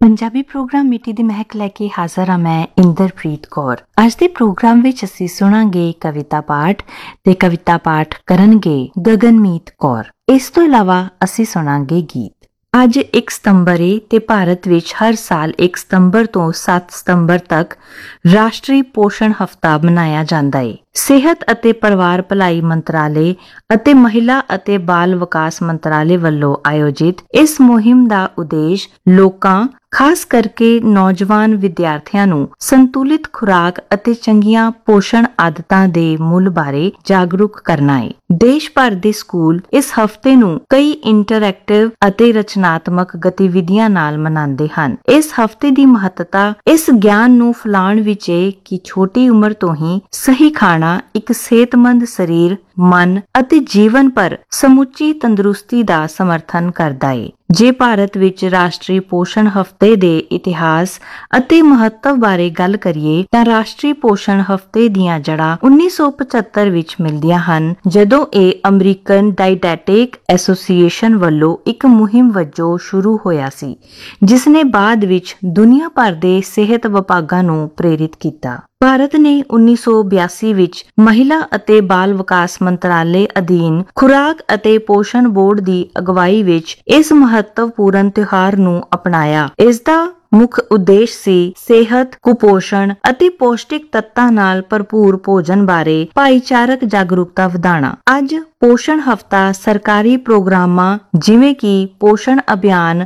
Punjabi programme ਮਿੱਟੀ ਦੀ ਮਹਿਕ ਲੈ ਕੇ ਹਾਜ਼ਰ ਹਾਂ ਮੈਂ ਇੰਦਰਪ੍ਰੀਤ ਕੌਰ। ਅੱਜ ਦੇ ਪ੍ਰੋਗਰਾਮ ਵਿੱਚ ਅਸੀਂ ਸੁਣਾਂਗੇ ਕਵਿਤਾ ਪਾਠ ਤੇ ਕਵਿਤਾ ਪਾਠ ਕਰਨਗੇ ਗਗਨਮੀਤ ਕੌਰ। ਇਸ ਤੋਂ ਇਲਾਵਾ ਅਸੀਂ ਸੁਣਾਂਗੇ ਗੀਤ। ਅੱਜ 1 ਸਤੰਬਰ ਏ ਤੇ ਭਾਰਤ ਵਿੱਚ ਹਰ ਸਾਲ 1 ਸਤੰਬਰ ਤੋਂ 7 ਸਤੰਬਰ ਤੱਕ ਰਾਸ਼ਟਰੀ ਪੋਸ਼ਣ ਹਫ਼ਤਾ ਮਨਾਇਆ ਜਾਂਦਾ ਹੈ। ਸਿਹਤ ਅਤੇ ਪਰਿਵਾਰ ਭਲਾਈ ਮੰਤਰਾਲੇ ਅਤੇ ਮਹਿਲਾ ਅਤੇ ਬਾਲ ਵਿਕਾਸ ਮੰਤਰਾਲੇ ਵੱਲੋਂ ਆਯੋਜਿਤ ਇਸ ਮੁਹਿੰਮ ਦਾ ਉਦੇਸ਼ ਲੋਕਾਂ ਖਾਸ ਕਰਕੇ ਨੌਜਵਾਨ ਵਿਦਿਆਰਥੀਆਂ ਨੂੰ ਸੰਤੁਲਿਤ ਖੁਰਾਕ ਅਤੇ ਚੰਗੀਆਂ ਪੋਸ਼ਣ ਆਦਤਾਂ ਦੇ ਮੁੱਲ ਬਾਰੇ ਜਾਗਰੂਕ ਕਰਨਾ ਹੈ। ਦੇਸ਼ ਭਰ ਦੇ ਸਕੂਲ ਇਸ ਹਫ਼ਤੇ ਨੂੰ ਕਈ ਇੰਟਰੈਕਟਿਵ ਅਤੇ ਰਚਨਾਤਮਕ ਗਤੀਵਿਧੀਆਂ ਨਾਲ ਮਨਾਉਂਦੇ ਹਨ। ਇਸ ਹਫ਼ਤੇ ਦੀ ਮਹੱਤਤਾ ਇਸ ਗਿਆਨ ਨੂੰ ਫੈਲਾਉਣ ਵਿੱਚ ਹੈ ਕਿ ਛੋਟੀ ਉਮਰ ਤੋਂ ਹੀ ਸਹੀ ਖਾਣਾ ਇੱਕ ਸਿਹਤਮੰਦ ਸਰੀਰ, ਮਨ ਅਤੇ ਜੀਵਨ ਭਰ ਸਮੁੱਚੀ ਤੰਦਰੁਸਤੀ ਦਾ ਸਮਰਥਨ ਕਰਦਾ ਹੈ। ਜੇ ਭਾਰਤ ਵਿੱਚ ਰਾਸ਼ਟਰੀ ਪੋਸ਼ਣ ਹਫ਼ਤੇ ਦੇ ਇਤਿਹਾਸ ਅਤੇ ਮਹੱਤਵ ਬਾਰੇ ਗੱਲ ਕਰੀਏ ਤਾਂ ਰਾਸ਼ਟਰੀ ਪੋਸ਼ਣ ਹਫ਼ਤੇ ਦੀਆਂ ਜੜ੍ਹਾਂ 1975 ਵਿੱਚ ਮਿਲਦੀਆਂ ਹਨ, ਜਦੋਂ ਇਹ ਅਮਰੀਕਨ ਡਾਈਟੈਟਿਕ ਐਸੋਸੀਏਸ਼ਨ ਵੱਲੋਂ ਇੱਕ ਮੁਹਿੰਮ ਵਜੋਂ ਸ਼ੁਰੂ ਹੋਇਆ ਸੀ, ਜਿਸ ਨੇ ਬਾਅਦ ਵਿੱਚ ਦੁਨੀਆ ਭਰ ਦੇ ਸਿਹਤ ਵਿਭਾਗਾਂ ਨੂੰ ਪ੍ਰੇਰਿਤ ਕੀਤਾ। ਭਾਰਤ ਨੇ 1982 ਵਿੱਚ ਮਹਿਲਾ ਅਤੇ ਬਾਲ ਵਿਕਾਸ ਮੰਤਰਾਲੇ ਅਧੀਨ ਖੁਰਾਕ ਅਤੇ ਪੋਸ਼ਣ ਬੋਰਡ ਦੀ ਅਗਵਾਈ ਵਿੱਚ ਇਸ ਮਹੱਤਵਪੂਰਨ ਤਿਉਹਾਰ ਨੂੰ ਅਪਣਾਇਆ। ਇਸ ਦਾ ਮੁੱਖ ਉਦੇਸ਼ ਸੀ ਸਿਹਤ, ਕੁਪੋਸ਼ਣ ਅਤੇ ਪੌਸ਼ਟਿਕ ਤੱਤਾਂ ਨਾਲ ਭਰਪੂਰ ਭੋਜਨ ਬਾਰੇ ਭਾਈਚਾਰਕ ਜਾਗਰੂਕਤਾ ਵਧਾਉਣਾ। ਅੱਜ ਪੋਸ਼ਣ ਹਫ਼ਤਾ ਸਰਕਾਰੀ ਪ੍ਰੋਗਰਾਮਾਂ ਜਿਵੇਂ ਕਿ ਪੋਸ਼ਣ ਅਭਿਆਨ,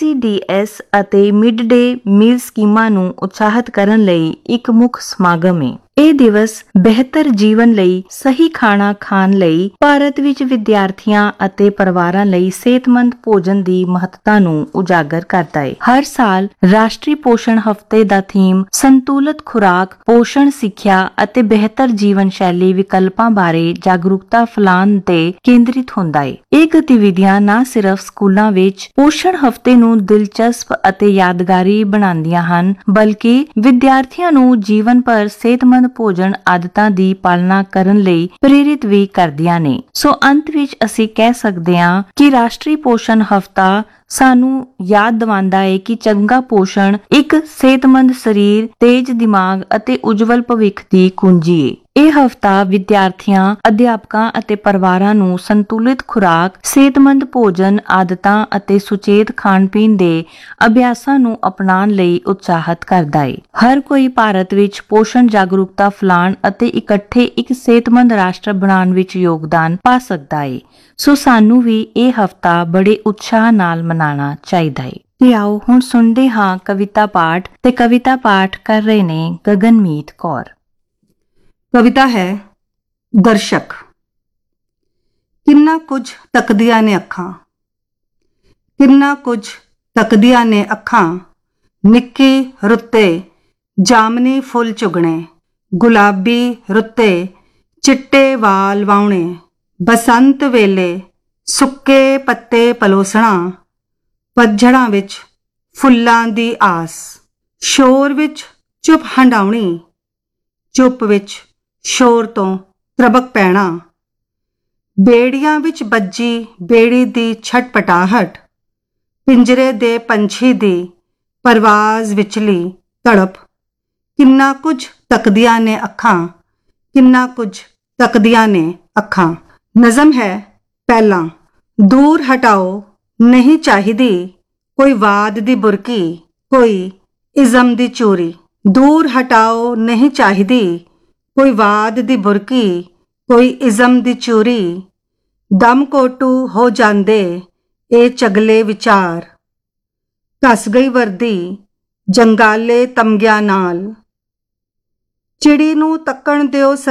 ICDS ਅਤੇ ਮਿਡ ਡੇ ਮੀਲ ਸਕੀਮਾਂ ਨੂੰ ਉਤਸ਼ਾਹਿਤ ਕਰਨ ਲਈ ਇੱਕ ਮੁੱਖ ਸਮਾਗਮ ਹੈ। ਇਹ ਦਿਵਸ ਬਿਹਤਰ ਜੀਵਨ ਲਈ ਸਹੀ ਖਾਣਾ ਖਾਣ ਲਈ ਭਾਰਤ ਵਿੱਚ ਵਿਦਿਆਰਥੀਆਂ ਅਤੇ ਪਰਿਵਾਰਾਂ ਲਈ ਸਿਹਤਮੰਦ ਭੋਜਨ ਦੀ ਮਹੱਤਤਾ ਨੂੰ ਉਜਾਗਰ ਕਰਦਾ ਹੈ। ਹਰ ਸਾਲ ਰਾਸ਼ਟਰੀ ਪੋਸ਼ਣ ਹਫ਼ਤੇ ਦਾ ਥੀਮ ਸੰਤੁਲਿਤ ਖੁਰਾਕ, ਪੋਸ਼ਣ ਸਿੱਖਿਆ ਅਤੇ ਬਿਹਤਰ ਜੀਵਨ ਸ਼ੈਲੀ ਵਿਕਲਪਾਂ ਬਾਰੇ ਜਾਗਰੂਕਤਾ ਫੈਲਾਉਣ ਤੇ ਕੇਂਦਰਿਤ ਹੁੰਦਾ ਹੈ। ਇਹ ਗਤੀਵਿਧੀਆਂ ਨਾ ਸਿਰਫ ਸਕੂਲਾਂ ਵਿੱਚ ਪੋਸ਼ਣ ਹਫ਼ਤੇ ਨੂੰ ਦਿਲਚਸਪ ਅਤੇ ਯਾਦਗਾਰੀ ਬਣਾਉਂਦੀਆਂ ਹਨ, ਬਲਕਿ ਵਿਦਿਆਰਥੀਆਂ ਨੂੰ ਜੀਵਨ ਭਰ ਸਿਹਤਮੰਦ ਭੋਜਨ ਆਦਤਾਂ ਦੀ ਪਾਲਣਾ ਕਰਨ ਲਈ ਪ੍ਰੇਰਿਤ ਵੀ ਕਰਦੀਆਂ ਨੇ। ਸੋ ਅੰਤ ਵਿੱਚ ਅਸੀਂ ਕਹਿ ਸਕਦੇ ਹਾਂ ਕਿ ਰਾਸ਼ਟਰੀ ਪੋਸ਼ਣ ਹਫ਼ਤਾ ਸਾਨੂੰ ਯਾਦ ਦਿਵਾਉਂਦਾ ਹੈ ਕਿ ਚੰਗਾ ਪੋਸ਼ਣ ਇੱਕ ਸਿਹਤਮੰਦ ਸਰੀਰ, ਤੇਜ਼ ਦਿਮਾਗ ਅਤੇ ਉਜਵਲ ਭਵਿੱਖ ਦੀ ਕੁੰਜੀ ਹੈ। ਇਹ ਹਫ਼ਤਾ ਵਿਦਿਆਰਥੀਆਂ, ਅਧਿਆਪਕਾਂ ਅਤੇ ਪਰਿਵਾਰਾਂ ਨੂੰ ਸੰਤੁਲਿਤ ਖੁਰਾਕ, ਸਿਹਤਮੰਦ ਭੋਜਨ ਆਦਤਾਂ ਅਤੇ ਸੁਚੇਤ ਖਾਣ-ਪੀਣ ਦੇ ਅਭਿਆਸਾਂ ਨੂੰ ਅਪਣਾਉਣ ਲਈ ਉਤਸ਼ਾਹਿਤ ਕਰਦਾ ਹੈ। ਹਰ ਕੋਈ ਭਾਰਤ ਵਿੱਚ ਪੋਸ਼ਣ ਜਾਗਰੂਕਤਾ ਫੈਲਾਉਣ ਅਤੇ ਇਕੱਠੇ ਇੱਕ ਸਿਹਤਮੰਦ ਰਾਸ਼ਟਰ ਬਣਾਉਣ ਵਿੱਚ ਯੋਗਦਾਨ ਪਾ ਸਕਦਾ ਹੈ। ਸੋ ਸਾਨੂੰ ਵੀ ਇਹ ਹਫ਼ਤਾ ਬੜੇ ਉਤਸ਼ਾਹ ਨਾਲ ਮਨਾਉਣਾ ਚਾਹੀਦਾ ਹੈ। ਤੇ ਆਓ ਹੁਣ ਸੁਣਦੇ ਹਾਂ ਕਵਿਤਾ ਪਾਠ ਤੇ ਕਵਿਤਾ ਪਾਠ ਕਰ ਰਹੇ ਨੇ ਗਗਨਮੀਤ ਕੌਰ। ਕਵਿਤਾ ਹੈ ਦਰਸ਼ਕ। ਕਿੰਨਾ ਕੁਝ ਤੱਕਦੀਆਂ ਨੇ ਅੱਖਾਂ, ਕਿੰਨਾ ਕੁਝ ਤੱਕਦੀਆਂ ਨੇ ਅੱਖਾਂ, ਨਿੱਕੀ ਰੁੱਤੇ ਜਾਮਨੀ ਫੁੱਲ ਚੁਗਣੇ, ਗੁਲਾਬੀ ਰੁੱਤੇ ਚਿੱਟੇ ਵਾਲ ਵਾਉਣੇ, ਬਸੰਤ ਵੇਲੇ ਸੁੱਕੇ ਪੱਤੇ ਪਲੋਸਣਾ, ਪਤਝੜਾਂ ਵਿੱਚ ਫੁੱਲਾਂ ਦੀ ਆਸ, ਸ਼ੋਰ ਵਿੱਚ ਚੁੱਪ ਹੰਡਾਉਣੀ, ਚੁੱਪ ਵਿੱਚ ਸ਼ੋਰ ਤੋਂ ਤਰਬਕ ਪੈਣਾ, ਬੇੜੀਆਂ ਵਿੱਚ ਵੱਜੀ ਬੇੜੀ ਦੀ ਛਟਪਟਾਹਟ, ਪਿੰਜਰੇ ਦੇ ਪੰਛੀ ਦੀ ਪਰਵਾਜ਼ ਵਿਚਲੀ ਤੜਪ, ਕਿੰਨਾ ਕੁਝ ਤੱਕਦੀਆਂ ਨੇ ਅੱਖਾਂ, ਕਿੰਨਾ ਕੁਝ ਤੱਕਦੀਆਂ ਨੇ ਅੱਖਾਂ। ਨਜ਼ਮ ਹੈ ਪਹਿਲਾਂ। ਦੂਰ ਹਟਾਓ ਨਹੀਂ ਚਾਹੀਦੀ ਕੋਈ ਵਾਦ ਦੀ ਬੁਰਕੀ, ਕੋਈ ਇਜ਼ਮ ਦੀ ਚੋਰੀ, ਦੂਰ ਹਟਾਓ ਨਹੀਂ ਚਾਹੀਦੀ ਕੋਈ ਵਾਦ ਦੀ ਬੁਰਕੀ, ਕੋਈ ਇਜ਼ਮ ਦੀ ਚੋਰੀ, ਦਮ ਕੋਟੂ ਹੋ ਜਾਂਦੇ ਇਹ ਚਗਲੇ ਵਿਚਾਰ, ਘਸ ਗਈ ਵਰਦੀ ਜੰਗਾਲੇ ਤਮਗਿਆਂ ਨਾਲ, ਚਿੜੀ ਨੂੰ ਤੱਕਣ ਦਿਓ